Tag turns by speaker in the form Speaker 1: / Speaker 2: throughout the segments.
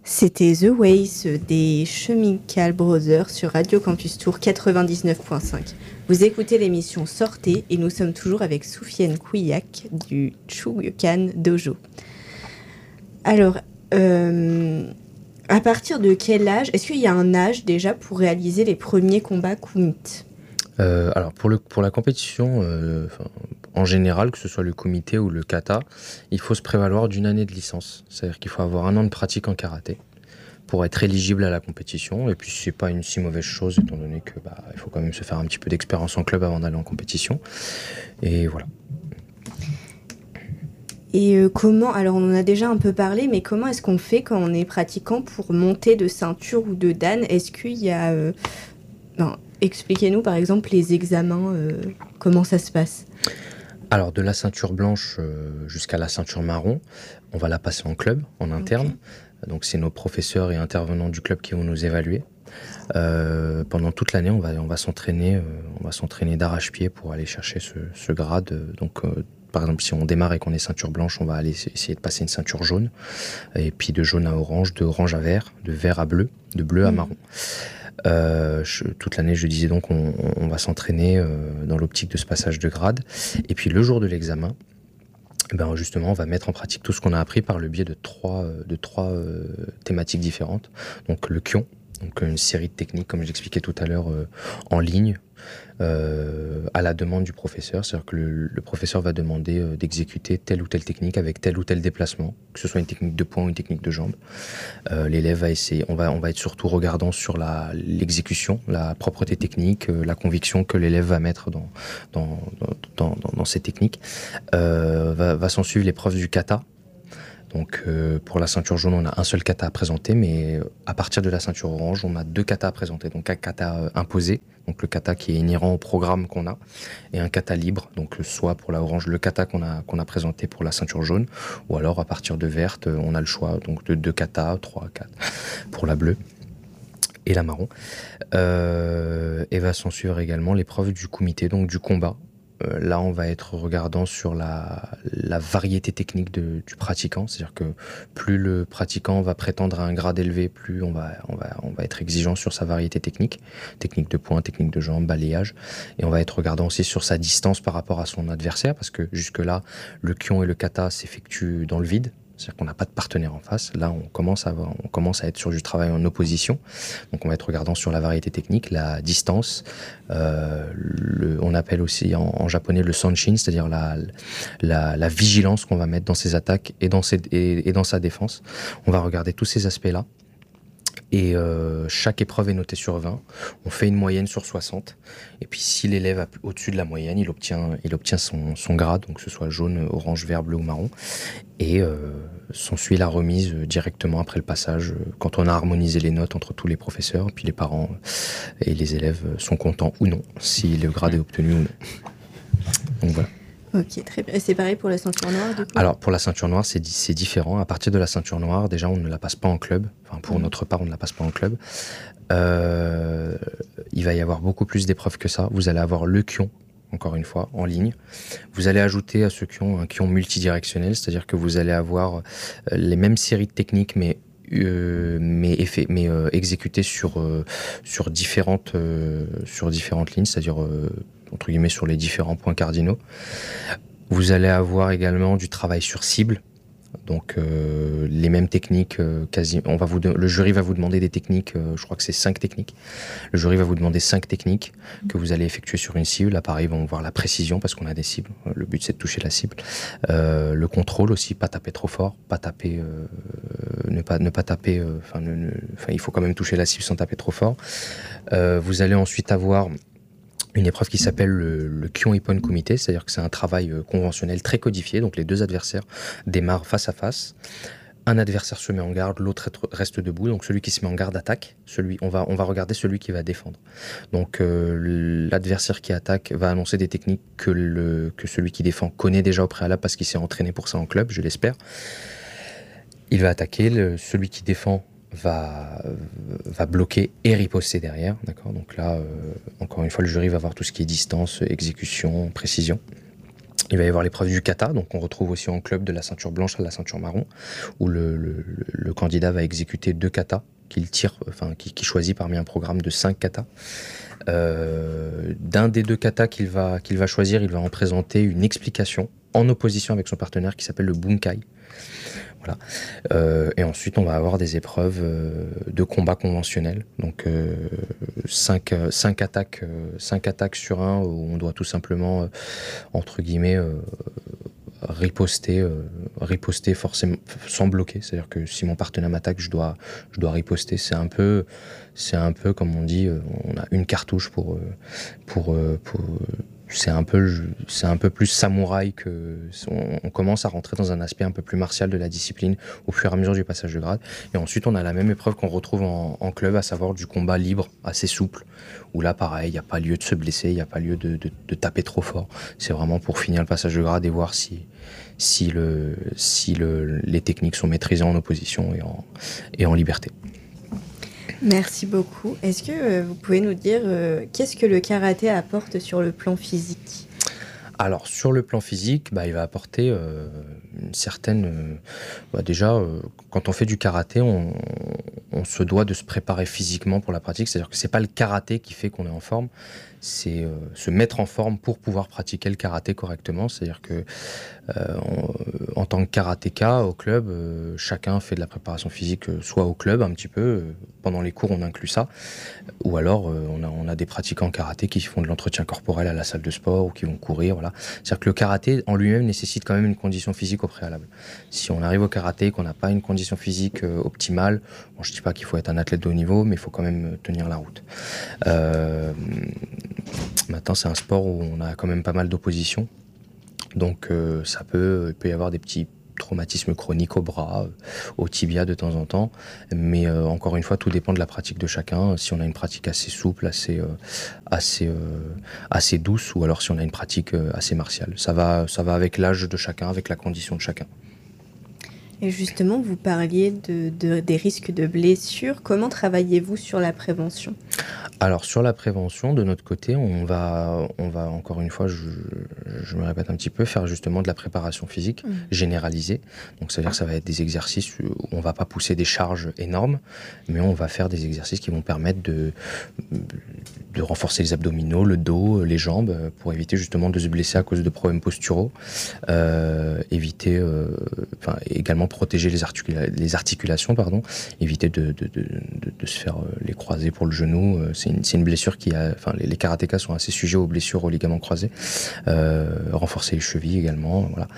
Speaker 1: C'était The Ways des Chemical Brothers sur Radio Campus Tour 99.5. Vous écoutez l'émission Sortez et nous sommes toujours avec Soufiane Kouillac du Chugkan Dojo. Alors, à partir de quel âge, est-ce qu'il y a un âge déjà pour réaliser les premiers combats Kumite ?
Speaker 2: Alors pour la compétition, en général, que ce soit le comité ou le kata, il faut se prévaloir d'une année de licence. C'est-à-dire qu'il faut avoir 1 an de pratique en karaté pour être éligible à la compétition. Et puis c'est pas une si mauvaise chose étant donné que il faut quand même se faire un petit peu d'expérience en club avant d'aller en compétition. Et voilà.
Speaker 1: Et comment, alors on en a déjà un peu parlé, mais comment est-ce qu'on fait quand on est pratiquant pour monter de ceinture ou de dan ? Est-ce qu'il y a... expliquez-nous par exemple les examens, comment ça se passe ?
Speaker 2: Alors de la ceinture blanche jusqu'à la ceinture marron, on va la passer en club, en interne. Okay. Donc c'est nos professeurs et intervenants du club qui vont nous évaluer. Pendant toute l'année, on va s'entraîner d'arrache-pied pour aller chercher ce grade. Donc par exemple, si on démarre et qu'on est ceinture blanche, on va aller essayer de passer une ceinture jaune, et puis de jaune à orange, de orange à vert, de vert à bleu, de bleu à marron. Toute l'année, je disais donc, on va s'entraîner dans l'optique de ce passage de grade. Et puis le jour de l'examen, justement, on va mettre en pratique tout ce qu'on a appris par le biais de trois thématiques différentes. Donc le Kyon, donc une série de techniques, comme j'expliquais tout à l'heure, en ligne, à la demande du professeur. C'est-à-dire que le professeur va demander d'exécuter telle ou telle technique avec tel ou tel déplacement, que ce soit une technique de poing ou une technique de jambe. L'élève va essayer, on va être surtout regardant sur l'exécution, la propreté technique, la conviction que l'élève va mettre dans ces techniques. Va s'en suivre l'épreuve du kata. Donc pour la ceinture jaune, on a un seul kata à présenter, mais à partir de la ceinture orange, on a 2 katas à présenter. Donc un kata imposé, donc le kata qui est inhérent au programme qu'on a, et un kata libre, donc soit pour la orange, le kata qu'on a présenté pour la ceinture jaune, ou alors à partir de verte, on a le choix donc de 2 katas, 3, 4 pour la bleue et la marron. Et va s'en suivre également l'épreuve du kumite, donc du combat. Là, on va être regardant sur la variété technique du pratiquant, c'est-à-dire que plus le pratiquant va prétendre à un grade élevé, plus on va être exigeant sur sa variété technique de poing, technique de jambe, balayage, et on va être regardant aussi sur sa distance par rapport à son adversaire, parce que jusque-là, le Kyon et le kata s'effectuent dans le vide. C'est-à-dire qu'on n'a pas de partenaire en face. Là, on commence à être sur du travail en opposition. Donc, on va être regardant sur la variété technique, la distance. On appelle aussi en japonais le sanshin, c'est-à-dire la vigilance qu'on va mettre dans ses attaques et dans sa défense. On va regarder tous ces aspects-là. Et chaque épreuve est notée sur 20. On fait une moyenne sur 60. Et puis si l'élève est au-dessus de la moyenne, il obtient son grade, donc que ce soit jaune, orange, vert, bleu ou marron. Et s'ensuit la remise directement après le passage, quand on a harmonisé les notes entre tous les professeurs, puis les parents et les élèves sont contents ou non, si le grade est obtenu ou non. Donc voilà.
Speaker 1: Ok, très bien. Et c'est pareil pour la ceinture noire, du coup ?
Speaker 2: Alors, pour la ceinture noire, c'est différent. À partir de la ceinture noire, déjà, on ne la passe pas en club. Enfin, pour notre part, on ne la passe pas en club. Il va y avoir beaucoup plus d'épreuves que ça. Vous allez avoir le Kyon, encore une fois, en ligne. Vous allez ajouter à ce Kyon un Kyon multidirectionnel, c'est-à-dire que vous allez avoir les mêmes séries de techniques, mais exécutées sur différentes lignes, c'est-à-dire entre guillemets sur les différents points cardinaux. Vous allez avoir également du travail sur cible, donc les mêmes techniques le jury va vous demander des techniques, je crois que c'est 5 techniques. Le jury va vous demander 5 techniques que vous allez effectuer sur une cible. Là pareil, ils vont voir la précision parce qu'on a des cibles. Le but c'est de toucher la cible. Le contrôle aussi, pas taper trop fort, pas taper, ne pas taper. Il faut quand même toucher la cible sans taper trop fort. Vous allez ensuite avoir une épreuve qui s'appelle le Kyon Ippon Kumite, c'est-à-dire que c'est un travail conventionnel très codifié, donc les 2 adversaires démarrent face à face. Un adversaire se met en garde, l'autre reste debout, donc celui qui se met en garde attaque. On va regarder celui qui va défendre. Donc l'adversaire qui attaque va annoncer des techniques que celui qui défend connaît déjà au préalable parce qu'il s'est entraîné pour ça en club, je l'espère. Il va attaquer, celui qui défend va bloquer et riposter derrière, d'accord. Donc là, encore une fois, le jury va voir tout ce qui est distance, exécution, précision. Il va y avoir l'épreuve du kata, donc on retrouve aussi en club de la ceinture blanche à la ceinture marron, où le candidat va exécuter 2 katas qu'il tire, qui choisit parmi un programme de 5 katas. D'un des 2 katas qu'il va choisir, il va en présenter une explication en opposition avec son partenaire qui s'appelle le bunkai. Voilà. Et ensuite, on va avoir des épreuves de combat conventionnel. Donc, 5 attaques sur un où on doit tout simplement, entre guillemets, riposter forcément sans bloquer. C'est-à-dire que si mon partenaire m'attaque, je dois riposter. C'est un peu comme on dit, on a une cartouche pour c'est un peu plus samouraï que on commence à rentrer dans un aspect un peu plus martial de la discipline au fur et à mesure du passage de grade. Et ensuite, on a la même épreuve qu'on retrouve en club, à savoir du combat libre, assez souple, où là, pareil, il n'y a pas lieu de se blesser, il n'y a pas lieu de taper trop fort. C'est vraiment pour finir le passage de grade et voir si les techniques sont maîtrisées en opposition et en liberté.
Speaker 1: Merci beaucoup. Est-ce que vous pouvez nous dire qu'est-ce que le karaté apporte sur le plan physique ?
Speaker 2: Alors, sur le plan physique, il va apporter une certaine... déjà, quand on fait du karaté, on se doit de se préparer physiquement pour la pratique. C'est-à-dire que c'est pas le karaté qui fait qu'on est en forme, c'est se mettre en forme pour pouvoir pratiquer le karaté correctement. C'est-à-dire que en tant que karatéka au club, chacun fait de la préparation physique, soit au club un petit peu, pendant les cours on inclut ça, ou alors on a des pratiquants karaté qui font de l'entretien corporel à la salle de sport ou qui vont courir. Voilà. C'est-à-dire que le karaté en lui-même nécessite quand même une condition physique au préalable. Si on arrive au karaté et qu'on n'a pas une condition physique optimale, bon, je ne dis pas qu'il faut être un athlète de haut niveau, mais il faut quand même tenir la route. Maintenant, c'est un sport où on a quand même pas mal d'opposition. Donc il peut y avoir des petits traumatismes chroniques au bras, au tibia de temps en temps. Mais encore une fois, tout dépend de la pratique de chacun. Si on a une pratique assez souple, assez douce, ou alors si on a une pratique assez martiale. Ça va avec l'âge de chacun, avec la condition de chacun.
Speaker 1: Et justement, vous parliez des risques de blessures. Comment travaillez-vous sur la prévention ?
Speaker 2: Alors sur la prévention, de notre côté, on va encore une fois, je me répète un petit peu, faire justement de la préparation physique généralisée. Donc ça veut dire que ça va être des exercices où on va pas pousser des charges énormes, mais on va faire des exercices qui vont permettre de renforcer les abdominaux, le dos, les jambes, pour éviter justement de se blesser à cause de problèmes posturaux, également protéger les articulations, éviter de se faire les croisés pour le genou. C'est une blessure les karatékas sont assez sujets aux blessures aux ligaments croisés. Renforcer les chevilles également, voilà.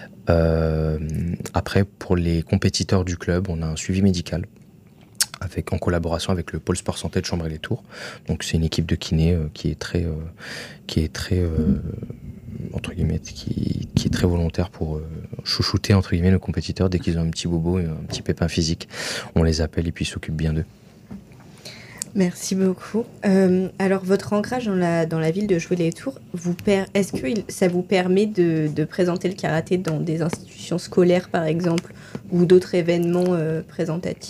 Speaker 2: Après, pour les compétiteurs du club, on a un suivi médical en collaboration avec le pôle sport santé de Chambray-les-Tours. Donc c'est une équipe de kinés qui est très entre guillemets, qui est très volontaire pour chouchouter entre guillemets nos compétiteurs dès qu'ils ont un petit bobo et un petit pépin physique. On les appelle et puis ils s'occupent bien d'eux.
Speaker 1: Merci beaucoup. Alors, votre ancrage dans la ville de Chambray-les-Tours, est-ce que ça vous permet de présenter le karaté dans des institutions scolaires, par exemple, ou d'autres événements présentatifs ?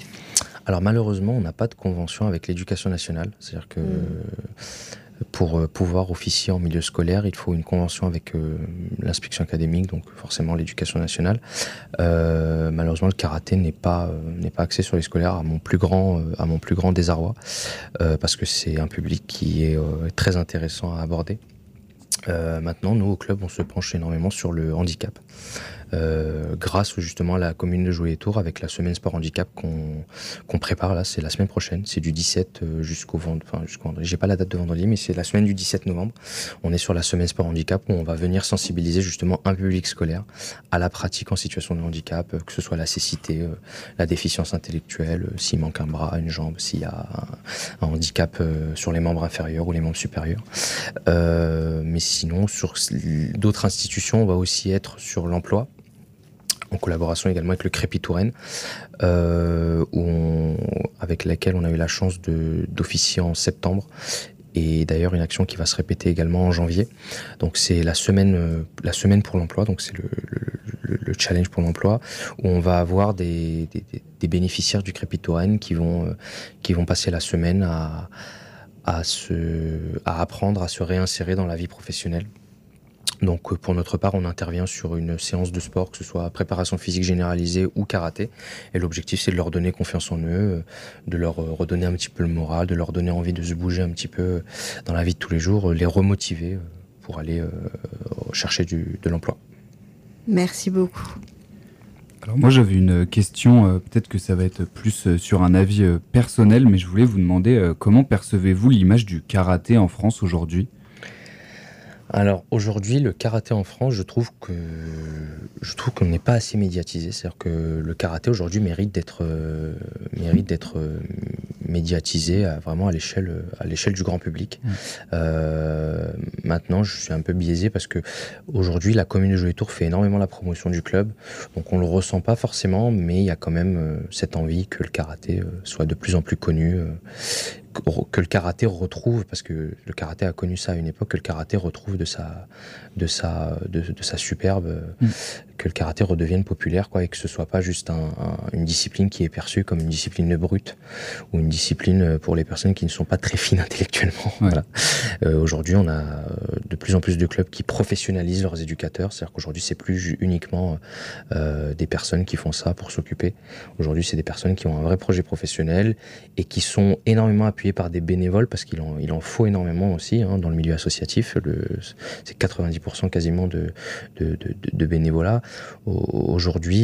Speaker 2: Alors, malheureusement, on n'a pas de convention avec l'éducation nationale. C'est-à-dire que pour pouvoir officier en milieu scolaire, il faut une convention avec l'inspection académique, donc forcément l'éducation nationale. Malheureusement, le karaté n'est pas axé sur les scolaires, à mon plus grand désarroi, parce que c'est un public qui est très intéressant à aborder. Maintenant, nous au club, on se penche énormément sur le handicap. Grâce justement à la commune de Chambray-les-Tours, avec la semaine sport handicap qu'on prépare là, c'est la semaine prochaine, c'est du 17 jusqu'au vendredi, j'ai pas la date de vendredi, mais c'est la semaine du 17 novembre. On est sur la semaine sport handicap où on va venir sensibiliser justement un public scolaire à la pratique en situation de handicap, que ce soit la cécité, la déficience intellectuelle, s'il manque un bras, une jambe, s'il y a un handicap sur les membres inférieurs ou les membres supérieurs. Mais sinon, sur d'autres institutions, on va aussi être sur l'emploi, en collaboration également avec le Crépi Touraine, avec laquelle on a eu la chance d'officier en septembre, et d'ailleurs une action qui va se répéter également en janvier. Donc c'est la semaine pour l'emploi, donc c'est le challenge pour l'emploi, où on va avoir des bénéficiaires du Crépi Touraine qui vont passer la semaine à apprendre à se réinsérer dans la vie professionnelle. Donc pour notre part, on intervient sur une séance de sport, que ce soit préparation physique généralisée ou karaté. Et l'objectif, c'est de leur donner confiance en eux, de leur redonner un petit peu le moral, de leur donner envie de se bouger un petit peu dans la vie de tous les jours, les remotiver pour aller chercher de l'emploi.
Speaker 1: Merci beaucoup.
Speaker 3: Alors moi j'avais une question, peut-être que ça va être plus sur un avis personnel, mais je voulais vous demander comment percevez-vous l'image du karaté en France aujourd'hui ?
Speaker 2: Alors aujourd'hui, le karaté en France, je trouve qu'on n'est pas assez médiatisé. C'est-à-dire que le karaté aujourd'hui mérite d'être médiatisé vraiment à l'échelle du grand public. Maintenant, je suis un peu biaisé parce que aujourd'hui, la commune de Jolietour fait énormément la promotion du club, donc on le ressent pas forcément, mais il y a quand même cette envie que le karaté soit de plus en plus connu. Que le karaté retrouve, parce que le karaté a connu ça à une époque, que le karaté retrouve de sa superbe, que le karaté redevienne populaire, quoi, et que ce soit pas juste une discipline qui est perçue comme une discipline brute ou une discipline pour les personnes qui ne sont pas très fines intellectuellement.
Speaker 3: Ouais.
Speaker 2: Voilà. Aujourd'hui, on a de plus en plus de clubs qui professionnalisent leurs éducateurs, c'est-à-dire qu'aujourd'hui, c'est plus uniquement des personnes qui font ça pour s'occuper. Aujourd'hui, c'est des personnes qui ont un vrai projet professionnel et qui sont énormément appuyées par des bénévoles, parce qu'il en faut énormément aussi dans le milieu associatif. C'est 90% quasiment de bénévolat. Aujourd'hui,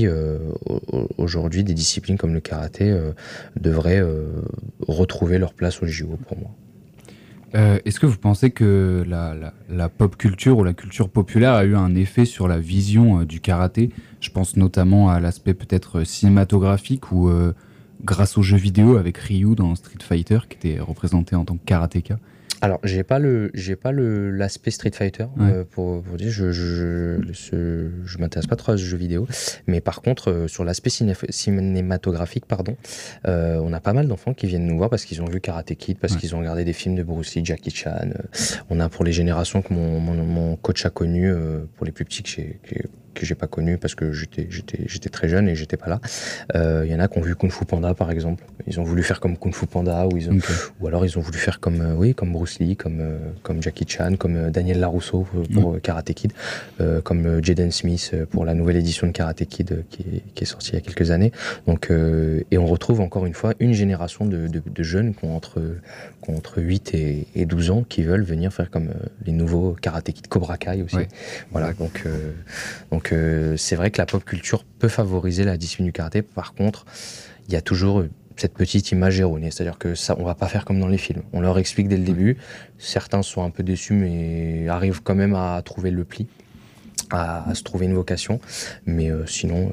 Speaker 2: des disciplines comme le karaté devraient retrouver leur place au JO pour moi.
Speaker 3: Est-ce que vous pensez que la pop culture ou la culture populaire a eu un effet sur la vision du karaté ? Je pense notamment à l'aspect peut-être cinématographique ou grâce aux jeux vidéo avec Ryu dans Street Fighter qui était représenté en tant que karatéka.
Speaker 2: Alors, j'ai pas l'aspect Street Fighter, pour dire, je m'intéresse pas trop à ce jeu vidéo, mais par contre, sur l'aspect cinématographique, on a pas mal d'enfants qui viennent nous voir parce qu'ils ont vu Karate Kid, parce qu'ils ont regardé des films de Bruce Lee, Jackie Chan. On a pour les générations que mon coach a connu, pour les plus petits que j'ai pas connu parce que j'étais très jeune et j'étais pas là. Il y en a qui ont vu Kung Fu Panda, par exemple. Ils ont voulu faire comme Kung Fu Panda, ou alors ils ont voulu faire comme Bruce Lee, comme Jackie Chan, comme Daniel Larousseau pour Karate Kid, comme Jaden Smith pour la nouvelle édition de Karate Kid qui est sortie il y a quelques années. Donc, et on retrouve encore une fois une génération de jeunes qui ont entre 8 et 12 ans qui veulent venir faire comme les nouveaux Karate Kid, Cobra Kai aussi. Ouais. Voilà, donc c'est vrai que la pop culture peut favoriser la discipline du karaté. Par contre, il y a toujours cette petite image erronée, c'est-à-dire que ça, on va pas faire comme dans les films. On leur explique dès le début. Certains sont un peu déçus, mais arrivent quand même à trouver le pli, à se trouver une vocation. Mais sinon,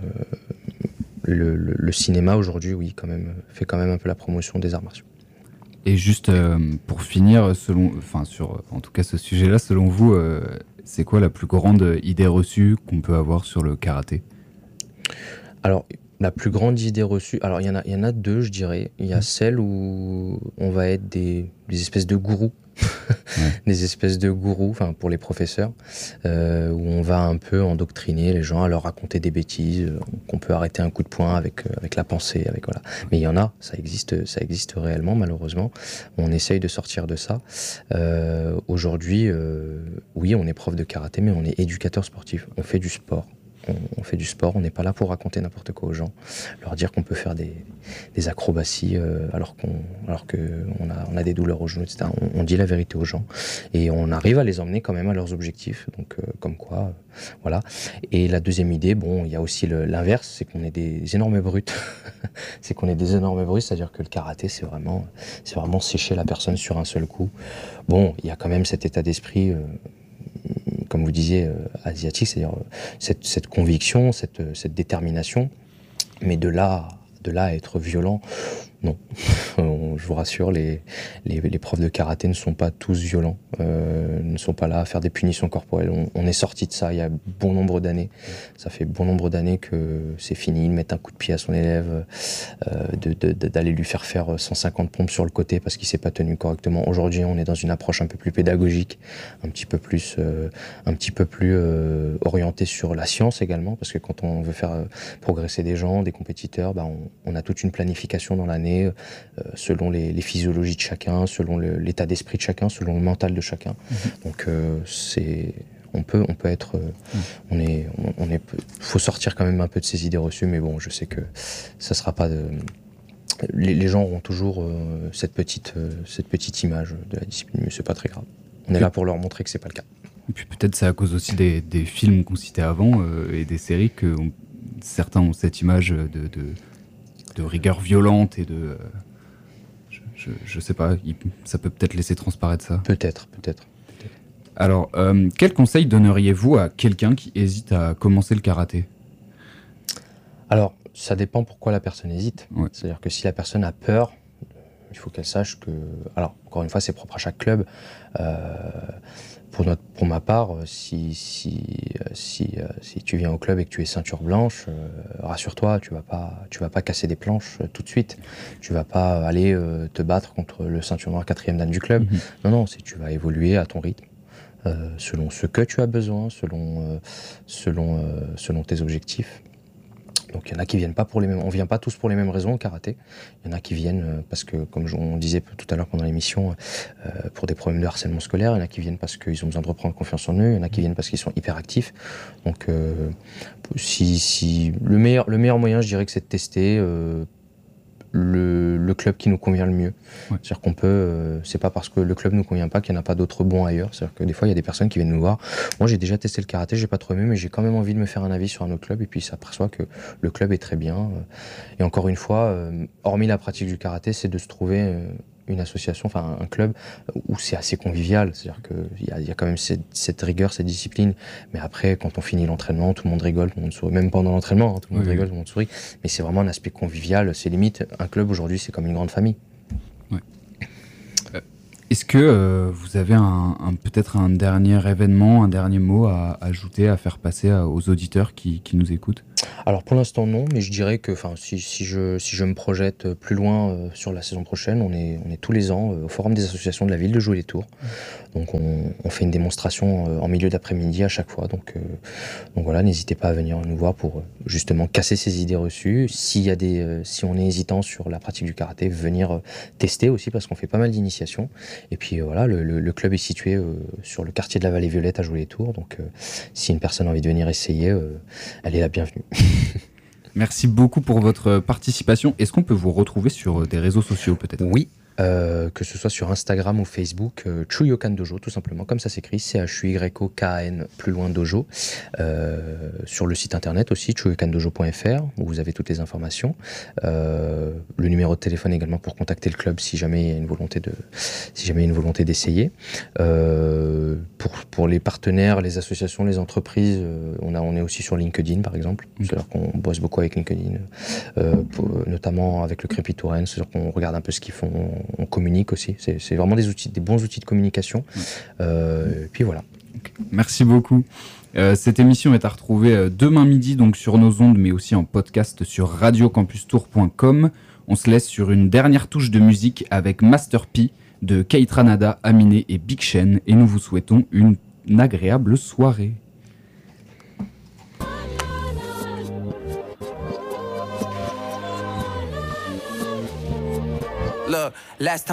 Speaker 2: le cinéma aujourd'hui, oui, fait quand même un peu la promotion des arts martiaux.
Speaker 3: Et juste pour finir, en tout cas ce sujet-là, selon vous, c'est quoi la plus grande idée reçue qu'on peut avoir sur le karaté ? Alors,
Speaker 2: la plus grande idée reçue, alors il y en a deux, je dirais. Il y a celle où on va être des espèces de gourous, des espèces de gourous, pour les professeurs, où on va un peu endoctriner les gens à leur raconter des bêtises, qu'on peut arrêter un coup de poing avec la pensée, voilà. Mais il y en a, ça existe réellement, malheureusement. On essaye de sortir de ça. Aujourd'hui, oui, on est prof de karaté, mais on est éducateur sportif. On fait du sport. On fait du sport, on n'est pas là pour raconter n'importe quoi aux gens, leur dire qu'on peut faire des acrobaties alors qu'on a des douleurs aux genoux, etc. On dit la vérité aux gens et on arrive à les emmener quand même à leurs objectifs, donc comme quoi, voilà. Et la deuxième idée, il y a aussi l'inverse, c'est qu'on est des énormes brutes. C'est-à-dire que le karaté, c'est vraiment sécher la personne sur un seul coup. Il y a quand même cet état d'esprit comme vous disiez, asiatique, c'est-à-dire cette conviction, cette détermination, mais de là à être violent, non. Je vous rassure, les profs de karaté ne sont pas tous violents, ne sont pas là à faire des punitions corporelles. On est sorti de ça il y a bon nombre d'années. Ça fait bon nombre d'années que c'est fini de mettre un coup de pied à son élève, d'aller lui faire 150 pompes sur le côté parce qu'il s'est pas tenu correctement. Aujourd'hui, on est dans une approche un peu plus pédagogique, un petit peu plus orientée sur la science également, parce que quand on veut faire progresser des gens, des compétiteurs, on a toute une planification dans l'année, selon les physiologies de chacun, selon l'état d'esprit de chacun, selon le mental de chacun. Donc On peut être, faut sortir quand même un peu de ces idées reçues, mais bon, je sais que ça sera pas de. Les gens auront toujours cette petite image de la discipline, mais c'est pas très grave. On est là pour leur montrer que c'est pas le cas.
Speaker 3: Et puis peut-être c'est à cause aussi des films qu'on citait avant et des séries que certains ont cette image de rigueur violente et de... je sais pas, ça peut peut-être laisser transparaître ça.
Speaker 2: Peut-être.
Speaker 3: Alors, quel conseil donneriez-vous à quelqu'un qui hésite à commencer le karaté ?
Speaker 2: Alors, ça dépend pourquoi la personne hésite.
Speaker 3: Ouais.
Speaker 2: C'est-à-dire que si la personne a peur, il faut qu'elle sache que... Alors, encore une fois, c'est propre à chaque club. Pour ma part, si tu viens au club et que tu es ceinture blanche, rassure-toi, tu vas pas casser des planches tout de suite. Tu vas pas aller te battre contre le ceinture noire 4e dan du club. Mm-hmm. Non, tu vas évoluer à ton rythme, selon ce que tu as besoin, selon tes objectifs. Donc il y en a qui viennent pas pour les mêmes. On vient pas tous pour les mêmes raisons au karaté. Il y en a qui viennent parce que, comme on disait tout à l'heure pendant l'émission, pour des problèmes de harcèlement scolaire. Il y en a qui viennent parce qu'ils ont besoin de reprendre confiance en eux. Il y en a qui viennent parce qu'ils sont hyper actifs. Donc si le meilleur moyen, je dirais que c'est de tester le club qui nous convient le mieux. Ouais. C'est-à-dire qu'on peut, c'est pas parce que le club nous convient pas qu'il n'y en a pas d'autres bons ailleurs. C'est-à-dire que des fois, il y a des personnes qui viennent nous voir. Moi, j'ai déjà testé le karaté, j'ai pas trop aimé, mais j'ai quand même envie de me faire un avis sur un autre club, et puis il s'aperçoit que le club est très bien. Et encore une fois, hormis la pratique du karaté, c'est de se trouver une association, enfin un club où c'est assez convivial, c'est-à-dire qu'il y a quand même cette rigueur, cette discipline, mais après quand on finit l'entraînement, tout le monde rigole, tout le monde sourit, même pendant l'entraînement, tout le monde rigole, tout le monde sourit, mais c'est vraiment un aspect convivial, c'est limite, un club aujourd'hui c'est comme une grande famille.
Speaker 3: Ouais. Est-ce que vous avez peut-être un dernier événement, un dernier mot à ajouter, à faire passer aux auditeurs qui nous écoutent ?
Speaker 2: Alors pour l'instant non, mais je dirais que si je me projette plus loin sur la saison prochaine, on est tous les ans au Forum des associations de la ville de Joué-les-Tours. Donc on fait une démonstration en milieu d'après-midi à chaque fois. Donc voilà, n'hésitez pas à venir nous voir pour justement casser ces idées reçues. Si on est hésitant sur la pratique du karaté, venir tester aussi parce qu'on fait pas mal d'initiations. Et puis voilà, le club est situé sur le quartier de la Vallée Violette à Joué-les-Tours. Donc si une personne a envie de venir essayer, elle est la bienvenue.
Speaker 3: Merci beaucoup pour votre participation. Est-ce qu'on peut vous retrouver sur des réseaux sociaux peut-être ?
Speaker 2: Oui. Que ce soit sur Instagram ou Facebook, Chuyokan Dojo, tout simplement, comme ça s'écrit, CHUYOKAN, plus loin Dojo. Sur le site internet aussi, chuyokandojo.fr, où vous avez toutes les informations. Le numéro de téléphone également pour contacter le club si jamais il y a une volonté d'essayer. Pour les partenaires, les associations, les entreprises, on est aussi sur LinkedIn par exemple. C'est-à-dire qu'on bosse beaucoup avec LinkedIn, notamment avec le Crépi Touraine, c'est-à-dire qu'on regarde un peu ce qu'ils font. On communique aussi, c'est vraiment des bons outils de communication. Et puis voilà.
Speaker 3: Okay. Merci beaucoup. Cette émission est à retrouver demain midi donc sur nos ondes, mais aussi en podcast sur radiocampustour.com. On se laisse sur une dernière touche de musique avec Master P de Keitranada, Aminé et Big Shen, et nous vous souhaitons une agréable soirée. Look, last time